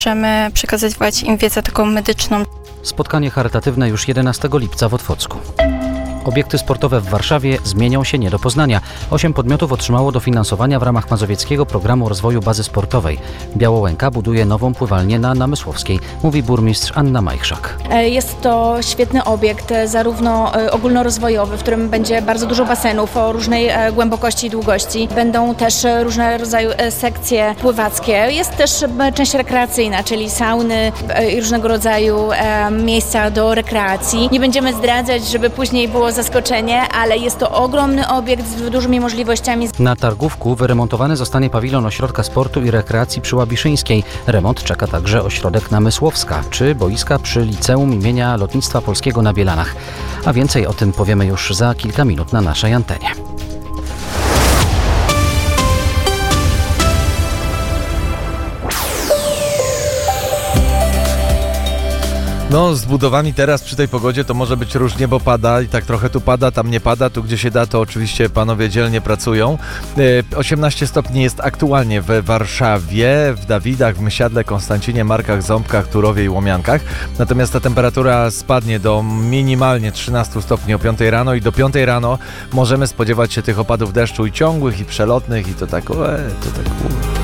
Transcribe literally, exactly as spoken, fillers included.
Możemy przekazywać im wiedzę taką medyczną. Spotkanie charytatywne już jedenastego lipca w Otwocku. Obiekty sportowe w Warszawie zmienią się nie do poznania. Osiem podmiotów otrzymało dofinansowania w ramach Mazowieckiego Programu Rozwoju Bazy Sportowej. Białołęka buduje nową pływalnię na Namysłowskiej, mówi burmistrz Anna Majchrzak. Jest to świetny obiekt, zarówno ogólnorozwojowy, w którym będzie bardzo dużo basenów o różnej głębokości i długości. Będą też różne rodzaju sekcje pływackie. Jest też część rekreacyjna, czyli sauny i różnego rodzaju miejsca do rekreacji. Nie będziemy zdradzać, żeby później było zaskoczenie, ale jest to ogromny obiekt z dużymi możliwościami. Na Targówku wyremontowany zostanie pawilon Ośrodka Sportu i Rekreacji przy Łabiszyńskiej. Remont czeka także ośrodek Namysłowska czy boiska przy Liceum imienia Lotnictwa Polskiego na Bielanach. A więcej o tym powiemy już za kilka minut na naszej antenie. No, z budowami teraz przy tej pogodzie to może być różnie, bo pada i tak trochę tu pada, tam nie pada, tu gdzie się da, to oczywiście panowie dzielnie pracują. osiemnaście stopni jest aktualnie w Warszawie, w Dawidach, w Mysiadle, Konstancinie, Markach, Ząbkach, Turowie i Łomiankach. Natomiast ta temperatura spadnie do minimalnie trzynastu stopni o piątej rano i do piątej rano możemy spodziewać się tych opadów deszczu i ciągłych, i przelotnych, i to tak, e, to tak